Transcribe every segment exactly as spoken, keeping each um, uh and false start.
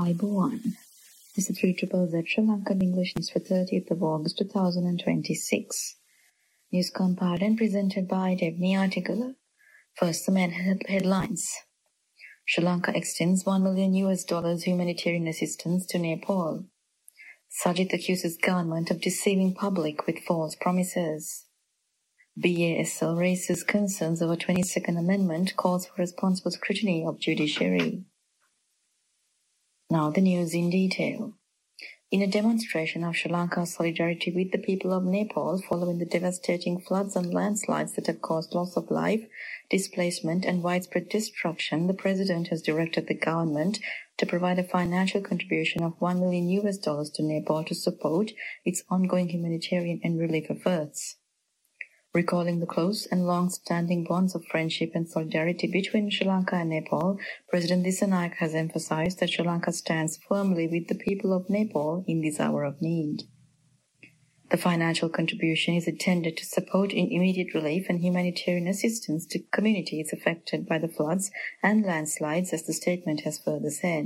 Aibowan. This is three triple Z Sri Lankan English News for thirtieth of August two thousand twenty-six. News compiled and presented by Devni Article. First, the main headlines. Sri Lanka extends one million U S dollars humanitarian assistance to Nepal. Sajith accuses government of deceiving public with false promises. B A S L raises concerns over twenty-second Amendment, calls for responsible scrutiny of judiciary. Now the news in detail. In a demonstration of Sri Lanka's solidarity with the people of Nepal following the devastating floods and landslides that have caused loss of life, displacement and widespread destruction, the President has directed the government to provide a financial contribution of one million U S dollars to Nepal to support its ongoing humanitarian and relief efforts. Recalling the close and long-standing bonds of friendship and solidarity between Sri Lanka and Nepal, President Dissanayake has emphasized that Sri Lanka stands firmly with the people of Nepal in this hour of need. The financial contribution is intended to support in immediate relief and humanitarian assistance to communities affected by the floods and landslides, as the statement has further said.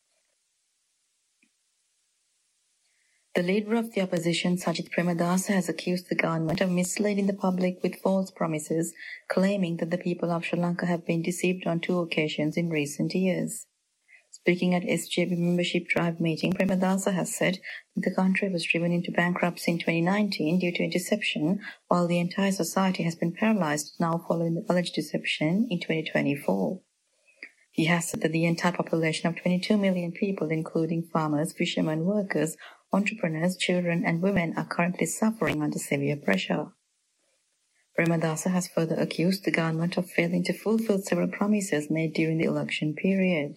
The leader of the opposition, Sajith Premadasa, has accused the government of misleading the public with false promises, claiming that the people of Sri Lanka have been deceived on two occasions in recent years. Speaking at S J B membership drive meeting, Premadasa has said that the country was driven into bankruptcy in twenty nineteen due to a deception, while the entire society has been paralyzed now following the alleged deception in twenty twenty-four. He has said that the entire population of twenty-two million people, including farmers, fishermen, workers, entrepreneurs, children and women, are currently suffering under severe pressure. Premadasa has further accused the government of failing to fulfill several promises made during the election period.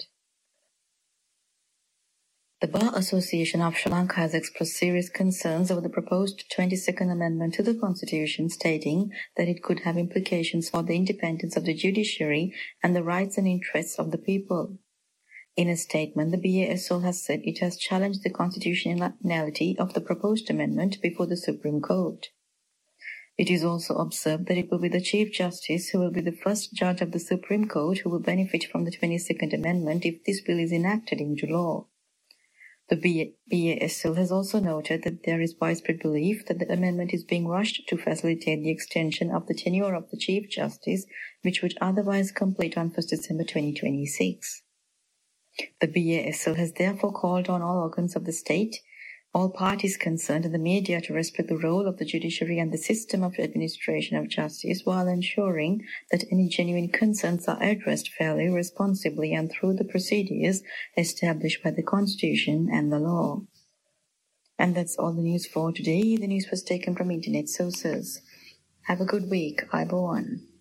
The Bar Association of Sri Lanka has expressed serious concerns over the proposed twenty-second Amendment to the Constitution, stating that it could have implications for the independence of the judiciary and the rights and interests of the people. In a statement, the B A S L has said it has challenged the constitutionality of the proposed amendment before the Supreme Court. It is also observed that it will be the Chief Justice who will be the first judge of the Supreme Court who will benefit from the twenty-second Amendment if this bill is enacted into law. The B A S L has also noted that there is widespread belief that the amendment is being rushed to facilitate the extension of the tenure of the Chief Justice, which would otherwise complete on first December twenty twenty-six. The B A S L has therefore called on all organs of the state, all parties concerned and the media to respect the role of the judiciary and the system of administration of justice while ensuring that any genuine concerns are addressed fairly, responsibly and through the procedures established by the Constitution and the law. And that's all the news for today. The news was taken from internet sources. Have a good week. Aibowan.